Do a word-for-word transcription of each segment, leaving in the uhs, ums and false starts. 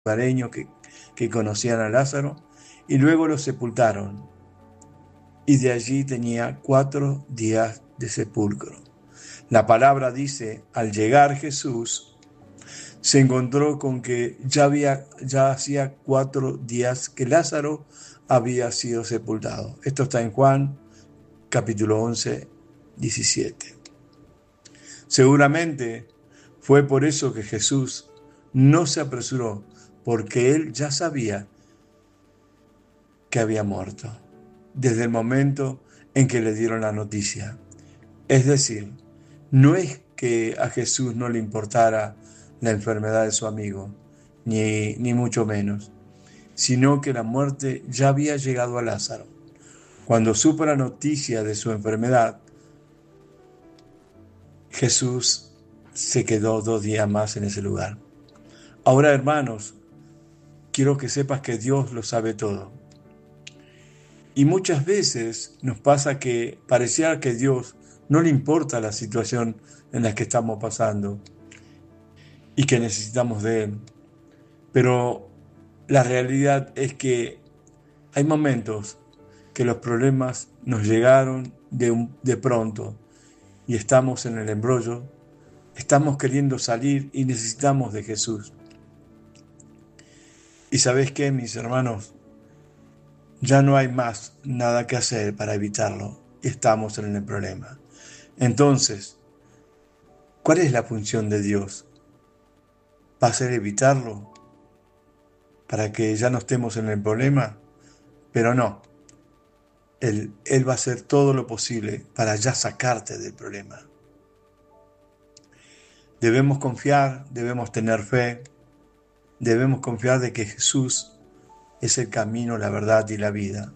lugareños que, que conocían a Lázaro, y luego lo sepultaron. Y de allí tenía cuatro días de sepulcro. La palabra dice, al llegar Jesús, se encontró con que ya había, ya hacía cuatro días que Lázaro había sido sepultado. Esto está en Juan, capítulo once, diecisiete. Seguramente fue por eso que Jesús no se apresuró, porque él ya sabía que había muerto, desde el momento en que le dieron la noticia. Es decir, no es que a Jesús no le importara la enfermedad de su amigo, ni, ni mucho menos, sino que la muerte ya había llegado a Lázaro. Cuando supo la noticia de su enfermedad, Jesús se quedó dos días más en ese lugar. Ahora, hermanos, quiero que sepas que Dios lo sabe todo. Y muchas veces nos pasa que parecía que a Dios no le importa la situación en la que estamos pasando y que necesitamos de Él. Pero la realidad es que hay momentos que los problemas nos llegaron de, un, de pronto y estamos en el embrollo, estamos queriendo salir y necesitamos de Jesús. ¿Y sabés qué, mis hermanos? Ya no hay más nada que hacer para evitarlo. Estamos en el problema. Entonces, ¿cuál es la función de Dios? ¿Va a ser evitarlo para que ya no estemos en el problema? Pero no. Él, él va a hacer todo lo posible para ya sacarte del problema. Debemos confiar, debemos tener fe, debemos confiar de que Jesús es el camino, la verdad y la vida.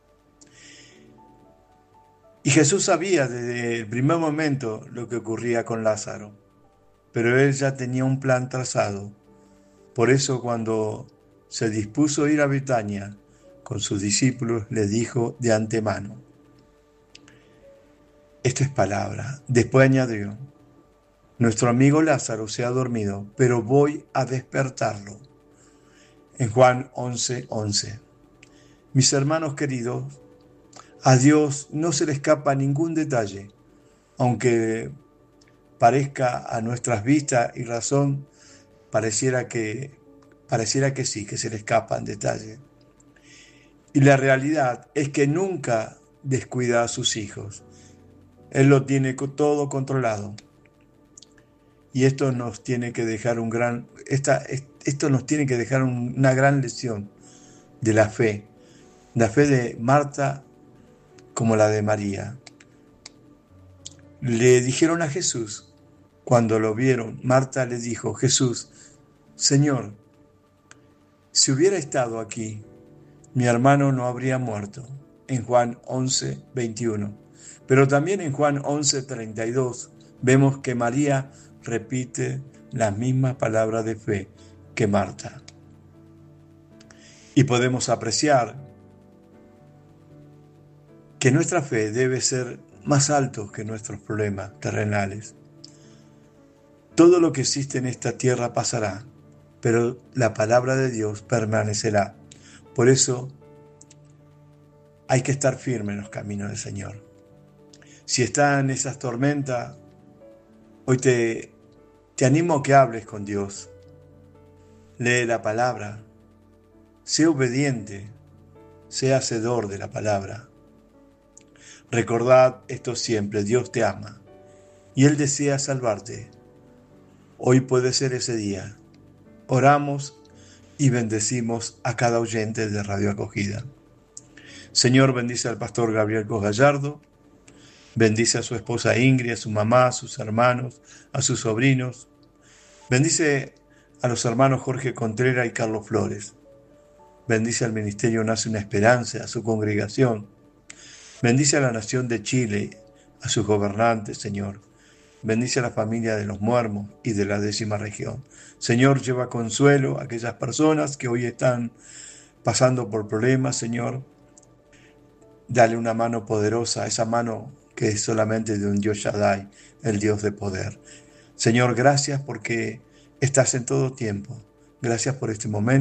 Y Jesús sabía desde el primer momento lo que ocurría con Lázaro, pero él ya tenía un plan trazado. Por eso cuando se dispuso a ir a Betania con sus discípulos, le dijo de antemano, esto es palabra. Después añadió, nuestro amigo Lázaro se ha dormido, pero voy a despertarlo. En Juan once, once. Mis hermanos queridos, a Dios no se le escapa ningún detalle, aunque parezca a nuestras vistas y razón, pareciera que, pareciera que sí, que se le escapan detalles. Y la realidad es que nunca descuida a sus hijos. Él lo tiene todo controlado. Y esto nos tiene que dejar un gran, esta, esto nos tiene que dejar una gran lección de la fe, la fe de Marta como la de María. Le dijeron a Jesús, cuando lo vieron, Marta le dijo, Jesús, Señor, si hubiera estado aquí, mi hermano no habría muerto. En Juan once, veintiuno. Pero también en Juan once, treinta y dos vemos que María repite las mismas palabras de fe que Marta. Y podemos apreciar que nuestra fe debe ser más alto que nuestros problemas terrenales. Todo lo que existe en esta tierra pasará, pero la palabra de Dios permanecerá. Por eso hay que estar firme en los caminos del Señor. Si están en esas tormentas, hoy te, te animo a que hables con Dios. Lee la palabra, sé obediente, sé hacedor de la palabra. Recordad esto siempre, Dios te ama y Él desea salvarte. Hoy puede ser ese día. Oramos y bendecimos a cada oyente de Radio Acogida. Señor, bendice al pastor Gabriel Cos Gallardo, bendice a su esposa Ingrid, a su mamá, a sus hermanos, a sus sobrinos. Bendice a los hermanos Jorge Contreras y Carlos Flores. Bendice al Ministerio Nace una Esperanza, a su congregación. Bendice a la nación de Chile, a sus gobernantes, Señor. Bendice a la familia de los Muermos y de la décima región. Señor, lleva consuelo a aquellas personas que hoy están pasando por problemas, Señor. Dale una mano poderosa, esa mano que es solamente de un Dios Shaddai, el Dios de poder. Señor, gracias porque estás en todo tiempo. Gracias por este momento.